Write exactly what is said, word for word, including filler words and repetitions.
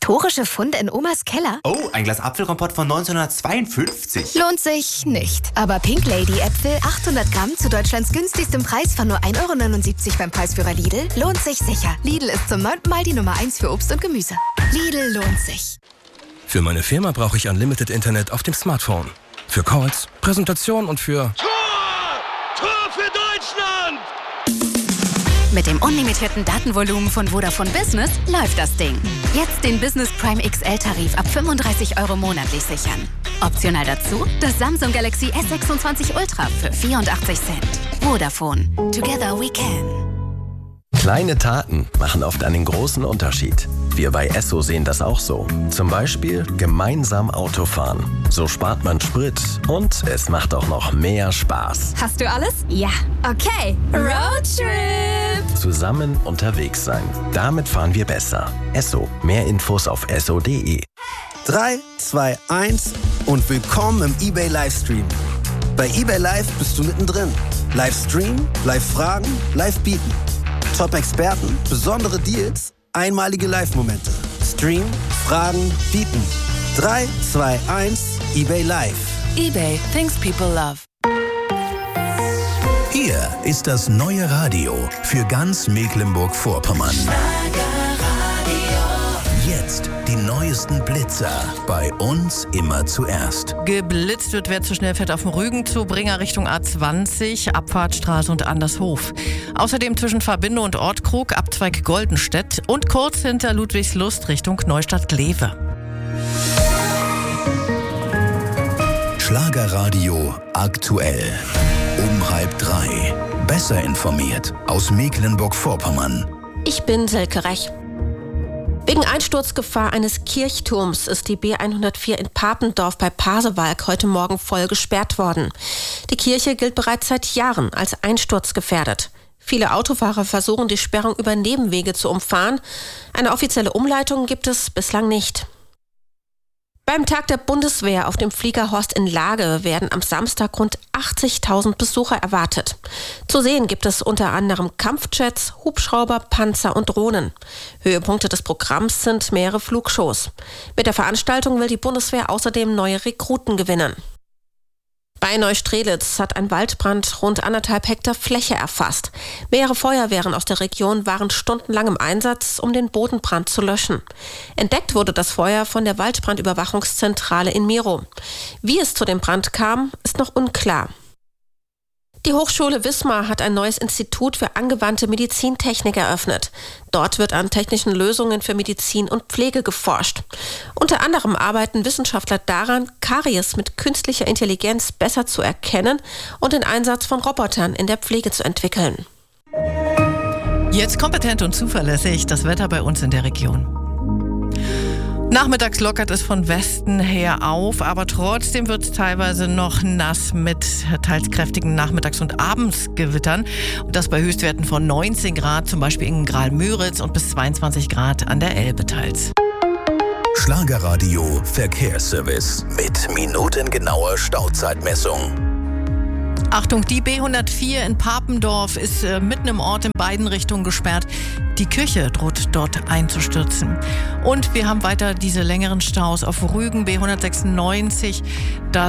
Historische Funde in Omas Keller? Oh, ein Glas Apfelkompott von neunzehnhundertzweiundfünfzig. Lohnt sich nicht. Aber Pink Lady Äpfel, achthundert Gramm zu Deutschlands günstigstem Preis von nur ein Euro neunundsiebzig beim Preisführer Lidl, lohnt sich sicher. Lidl ist zum neunten Mal die Nummer eins für Obst und Gemüse. Lidl lohnt sich. Für meine Firma brauche ich Unlimited Internet auf dem Smartphone. Für Calls, Präsentation und für... Tor! Tor für Deutschland! Mit dem unlimitierten Datenvolumen von Vodafone Business läuft das Ding. Jetzt den Business Prime X L-Tarif ab fünfunddreißig Euro monatlich sichern. Optional dazu das Samsung Galaxy S sechsundzwanzig Ultra für vierundachtzig Cent. Vodafone. Together we can. Kleine Taten machen oft einen großen Unterschied. Wir bei Esso sehen das auch so. Zum Beispiel gemeinsam Autofahren. So spart man Sprit und es macht auch noch mehr Spaß. Hast du alles? Ja. Okay. Roadtrip! Zusammen unterwegs sein. Damit fahren wir besser. Esso. Mehr Infos auf esso punkt de. drei, zwei, eins und willkommen im eBay Livestream. Bei eBay Live bist du mittendrin. Livestream, Live-Fragen, Live-Bieten. Top-Experten, besondere Deals, einmalige Live-Momente. Stream, Fragen, Bieten. drei, zwei, eins, eBay Live. eBay, things people love. Hier ist das neue Radio für ganz Mecklenburg-Vorpommern. Jetzt die neuesten Blitzer. Bei uns immer zuerst. Geblitzt wird, wer zu schnell fährt auf dem Rügen zu Bringer Richtung A zwanzig, Abfahrtstraße und Andershof. Außerdem zwischen Verbinde und Ortkrug, Abzweig Goldenstedt und kurz hinter Ludwigslust Richtung Neustadt-Glewe. Schlagerradio aktuell. Um halb drei. Besser informiert aus Mecklenburg-Vorpommern. Ich bin Silke Rech. Wegen Einsturzgefahr eines Kirchturms ist die B hundertvier in Papendorf bei Pasewalk heute Morgen voll gesperrt worden. Die Kirche gilt bereits seit Jahren als einsturzgefährdet. Viele Autofahrer versuchen, die Sperrung über Nebenwege zu umfahren. Eine offizielle Umleitung gibt es bislang nicht. Beim Tag der Bundeswehr auf dem Flieger Horst in Lage werden am Samstag rund achtzigtausend Besucher erwartet. Zu sehen gibt es unter anderem Kampfjets, Hubschrauber, Panzer und Drohnen. Höhepunkte des Programms sind mehrere Flugshows. Mit der Veranstaltung will die Bundeswehr außerdem neue Rekruten gewinnen. Bei Neustrelitz hat ein Waldbrand rund anderthalb Hektar Fläche erfasst. Mehrere Feuerwehren aus der Region waren stundenlang im Einsatz, um den Bodenbrand zu löschen. Entdeckt wurde das Feuer von der Waldbrandüberwachungszentrale in Miro. Wie es zu dem Brand kam, ist noch unklar. Die Hochschule Wismar hat ein neues Institut für angewandte Medizintechnik eröffnet. Dort wird an technischen Lösungen für Medizin und Pflege geforscht. Unter anderem arbeiten Wissenschaftler daran, Karies mit künstlicher Intelligenz besser zu erkennen und den Einsatz von Robotern in der Pflege zu entwickeln. Jetzt kompetent und zuverlässig das Wetter bei uns in der Region. Nachmittags lockert es von Westen her auf, aber trotzdem wird es teilweise noch nass mit teils kräftigen Nachmittags- und Abendsgewittern. Und das bei Höchstwerten von neunzehn Grad, zum Beispiel in Graal-Müritz, und bis zweiundzwanzig Grad an der Elbe teils. Schlagerradio Verkehrsservice mit minutengenauer Stauzeitmessung. Achtung, die B hundertvier in Papendorf ist äh, mitten im Ort in beiden Richtungen gesperrt. Die Kirche droht dort einzustürzen. Und wir haben weiter diese längeren Staus auf Rügen, B hundertsechsundneunzig. Da